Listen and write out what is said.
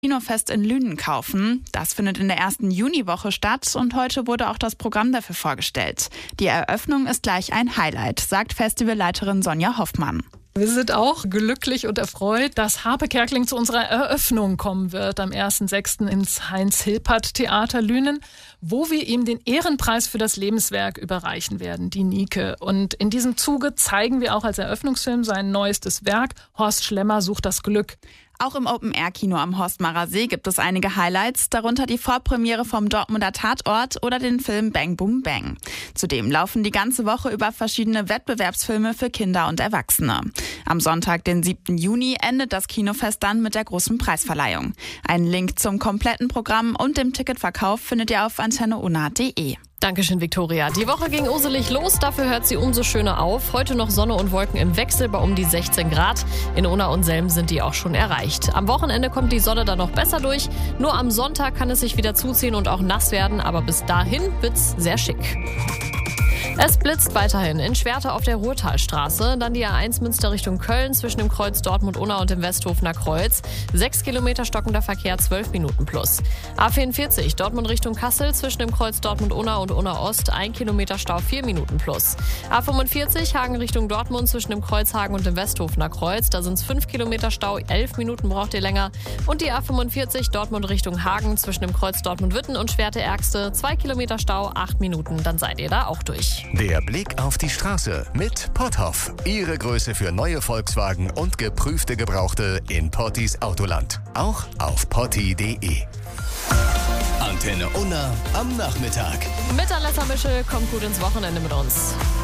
Kinofest in Lünen kaufen. Das findet in der ersten Juniwoche statt und heute wurde auch das Programm dafür vorgestellt. Die Eröffnung ist gleich ein Highlight, sagt Festivalleiterin Sonja Hoffmann. Wir sind auch glücklich und erfreut, dass Harpe Kerkeling zu unserer Eröffnung kommen wird am 1.6. ins Heinz-Hilpert-Theater Lünen, wo wir ihm den Ehrenpreis für das Lebenswerk überreichen werden, die Nike. Und in diesem Zuge zeigen wir auch als Eröffnungsfilm sein neuestes Werk, Horst Schlemmer sucht das Glück. Auch im Open-Air-Kino am Horstmarer See gibt es einige Highlights, darunter die Vorpremiere vom Dortmunder Tatort oder den Film Bang Boom Bang. Zudem laufen die ganze Woche über verschiedene Wettbewerbsfilme für Kinder und Erwachsene. Am Sonntag, den 7. Juni, endet das Kinofest dann mit der großen Preisverleihung. Einen Link zum kompletten Programm und dem Ticketverkauf findet ihr auf antenneunna.de. Dankeschön, Viktoria. Die Woche ging uselig los, dafür hört sie umso schöner auf. Heute noch Sonne und Wolken im Wechsel bei um die 16 Grad. In Unna und Selm sind die auch schon erreicht. Am Wochenende kommt die Sonne dann noch besser durch. Nur am Sonntag kann es sich wieder zuziehen und auch nass werden, aber bis dahin wird's sehr schick. Es blitzt weiterhin in Schwerte auf der Ruhrtalstraße, dann die A1 Münster Richtung Köln zwischen dem Kreuz Dortmund-Unna und dem Westhofener Kreuz. 6 Kilometer stockender Verkehr, 12 Minuten plus. A44 Dortmund Richtung Kassel zwischen dem Kreuz Dortmund-Unna und Unna-Ost, 1 Kilometer Stau, 4 Minuten plus. A45 Hagen Richtung Dortmund zwischen dem Kreuz Hagen und dem Westhofener Kreuz, da sind es 5 Kilometer Stau, 11 Minuten braucht ihr länger. Und die A45 Dortmund Richtung Hagen zwischen dem Kreuz Dortmund-Witten und Schwerte-Ärgste, 2 Kilometer Stau, 8 Minuten, dann seid ihr da auch durch. Der Blick auf die Straße mit Potthoff. Ihre Größe für neue Volkswagen und geprüfte Gebrauchte in Pottis Autoland. Auch auf potti.de. Antenne Unna am Nachmittag. Mit Alessa Mischel kommt gut ins Wochenende mit uns.